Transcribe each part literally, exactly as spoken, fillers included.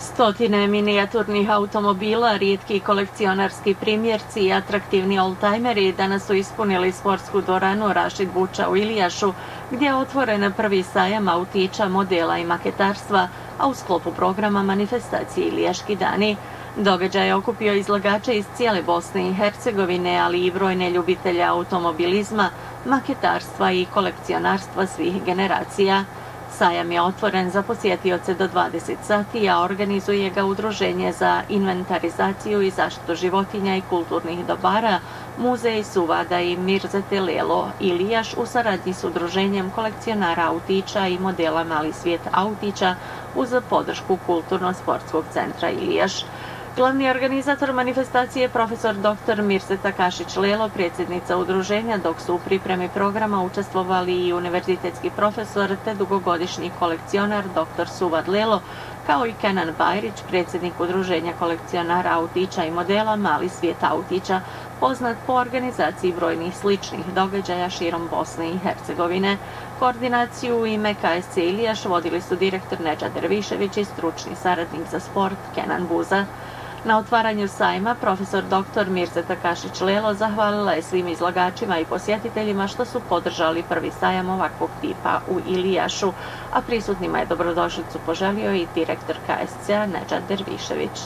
Stotine minijaturnih automobila, rijetki kolekcionarski primjerci i atraktivni oldtimeri danas su ispunili sportsku dvoranu Rašid Buča u Ilijašu, gdje je otvoren prvi sajam autića, modela i maketarstva, a u sklopu programa manifestacije Ilijaški dani. Događaj je okupio izlagače iz cijele Bosne i Hercegovine, ali i brojne ljubitelje automobilizma, maketarstva i kolekcionarstva svih generacija. Sajam je otvoren za posjetioce do dvadeset sati, a organizuje ga Udruženje za inventarizaciju i zaštitu životinja i kulturnih dobara, Muzej Suvada i Mirzete Lelo Ilijaš u saradnji s Udruženjem kolekcionara autića i modela Mali svijet autića uz podršku Kulturno-sportskog centra Ilijaš. Glavni organizator manifestacije je profesor doktor Mirzeta Kašić-Lelo, predsjednica udruženja, dok su u pripremi programa učestvovali i univerzitetski profesor te dugogodišnji kolekcionar doktor Suvad Lelo, kao i Kenan Bajrić, predsjednik udruženja kolekcionara autića i modela Mali svijet autića, poznat po organizaciji brojnih sličnih događaja širom Bosne i Hercegovine. Koordinaciju u ime K S C Ilijaš vodili su direktor Nedžad Dervišević i stručni saradnik za sport Kenan Buza. Na otvaranju sajma profesor doktor Mirzeta Kašić-Lelo zahvalila je svim izlagačima i posjetiteljima što su podržali prvi sajam ovakvog tipa u Ilijašu, a prisutnima je dobrodošlicu poželio i direktor K S C-a Nedžad Dervišević.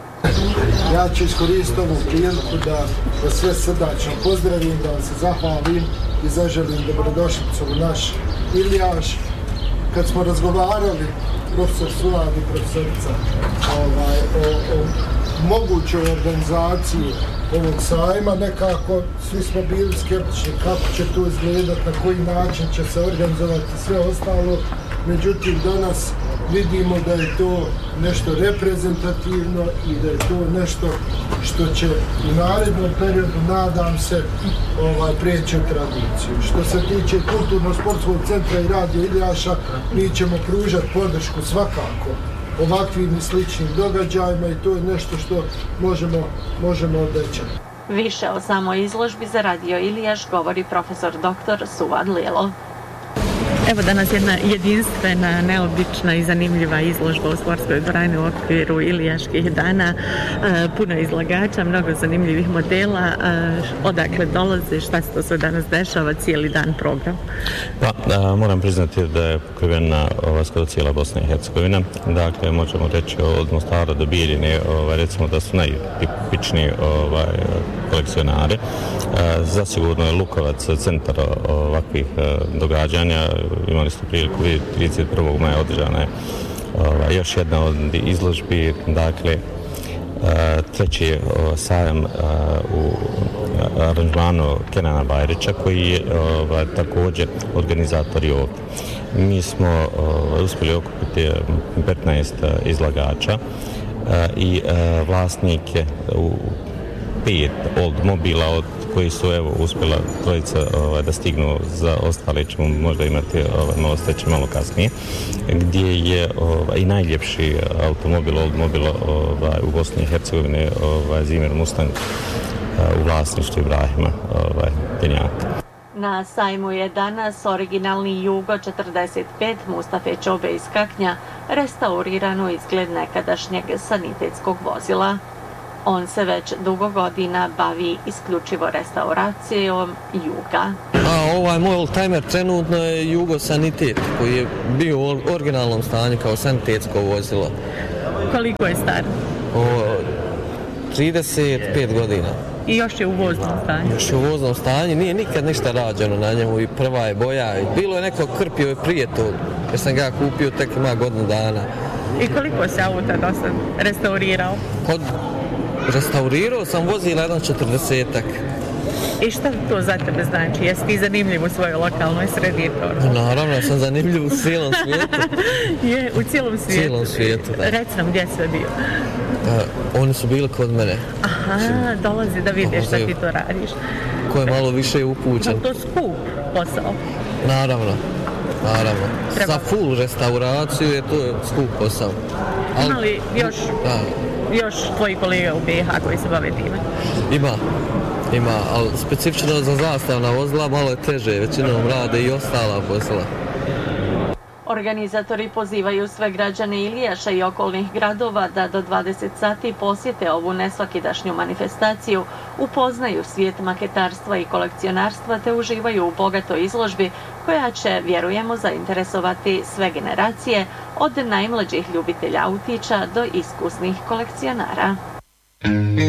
Ja ću iskoristiti ovu priliku da vas sve srdačno pozdravim, da vam se zahvalim i zaželim dobrodošlicu u naš Ilijaš. Kad smo razgovarali, profesor Suvad i profesorica, ovaj, o, o mogućoj organizaciji ovog sajma, nekako svi smo bili skeptični kako će to izgledati, na koji način će se organizovati sve ostalo. Međutim, danas vidimo da je to nešto reprezentativno i da je to nešto što će u narednom periodu, nadam se, ovaj, prijeći u tradiciju. Što se tiče Kulturno-sportskog centra i Radio Ilijaša, mi ćemo pružati podršku svakako ovakvim i sličnim događajima i to je nešto što možemo, možemo obećati. Više o samoj izložbi za Radio Ilijaš govori profesor doktor Suvad Lelo. Evo danas jedna jedinstvena, neobična i zanimljiva izložba u sportskoj dvorani u okviru Ilijaških dana. E, puno izlagača, mnogo zanimljivih modela. E, odakle dolaze, šta se to sve danas dešava, cijeli dan program? Pa, a, moram priznati da je pokrivena ova skoro cijela Bosna i Hercegovina. Dakle, možemo reći od Mostara do Bijeljine, ovaj, recimo da su najtipičniji ovaj, kolekcionari. E, zasigurno je Lukovac centar ovakvih događanja. Imali ste priliku vidjeti trideset prvog maja održana je ovaj, još jedna od izložbi, dakle treći sajam u aranžmanu Kenana Bajrića koji je ovaj, također organizator i ovdje. Mi smo ovaj, uspjeli okupiti petnaest izlagača i vlasnike u pet old mobila od koji su evo uspjela trojica ovaj, da stignu, za ostale ćemo možda imati ovaj, malo steći malo kasnije, gdje je ovaj, i najljepši automobil, old mobil ovaj, u Bosni i Hercegovini, ovaj, Zimmer Mustang u vlasništvu Ibrahima ovaj, Tenjaka. Na sajmu je danas originalni Jugo četrdeset pet Mustafe Čobe iz Kaknja, restauriran u izgled nekadašnjeg sanitetskog vozila. On se već dugo godina bavi isključivo restauracijom Juga. A ovaj moj oldtimer trenutno je Jugo Sanitet koji je bio u originalnom stanju kao sanitetsko vozilo. Koliko je star? O, trideset pet godina. I još je u voznom stanju? Još je u voznom stanju, nije nikad ništa rađeno na njemu i prva je boja. Bilo je neko krpio je prije to, jer sam ga kupio tek ima godinu dana. I koliko se auta do sad restaurirao? Kod Restaurirao sam vozila jedan četrdesetak. I šta to za tebe znači? Jesi ti zanimljiv u svojoj lokalnoj sredini? Naravno, sam zanimljiv u cijelom svijetu. Je, u cijelom svijetu? Cijelom svijetu, da. Reci nam, gdje si bio? Uh, oni su bili kod mene. Aha, dolazi da vidiš šta ti to radiš. Ko je malo više upućen. Je to skup posao? Naravno, naravno. Treba. Za full restauraciju je to skup posao. Ali, ima li još... Da. Još tvoji kolega u B H koji se bave time? Ima, ima, ali specifično za zastavna vozila malo je teže, većinom rade i ostala posla. Organizatori pozivaju sve građane Ilijaša i okolnih gradova da do dvadeset sati posjete ovu nesvakidašnju manifestaciju, upoznaju svijet maketarstva i kolekcionarstva te uživaju u bogatoj izložbi koja će, vjerujemo, zainteresovati sve generacije od najmlađih ljubitelja autića do iskusnih kolekcionara.